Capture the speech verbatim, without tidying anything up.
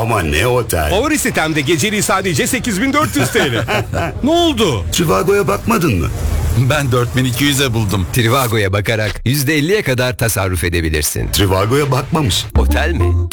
Ama ne otel? Favori sitemde geceliği sadece sekiz bin dört yüz T L. Ne oldu? Trivago'ya bakmadın mı? Ben dört bin iki yüze buldum. Trivago'ya bakarak yüzde elliye kadar tasarruf edebilirsin. Trivago'ya bakmamış. Otel mi?